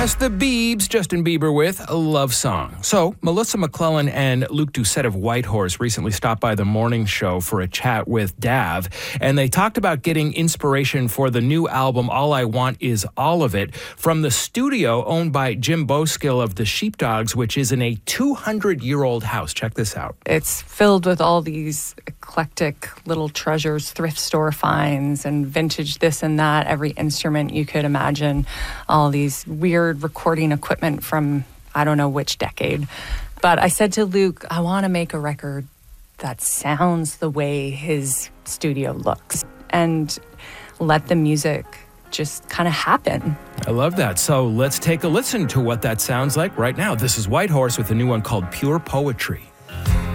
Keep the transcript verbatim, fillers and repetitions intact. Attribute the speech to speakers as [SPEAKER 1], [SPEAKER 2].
[SPEAKER 1] Yes, the Biebs, Justin Bieber with a love song. So, Melissa McClellan and Luke Doucette of Whitehorse recently stopped by the morning show for a chat with Dav, and they talked about getting inspiration for the new album, All I Want Is All of It, from the studio owned by Jim Boskill of the Sheepdogs, which is in a two hundred year old house. Check this out.
[SPEAKER 2] It's filled with all these eclectic little treasures, thrift store finds, and vintage this and that, every instrument you could imagine, all these weird recording equipment from I don't know which decade. But I said to Luke, I want to make a record that sounds the way his studio looks and let the music just kind of happen.
[SPEAKER 1] I love that. So let's take a listen to what that sounds like right now. This is Whitehorse with a new one called Pure Poetry.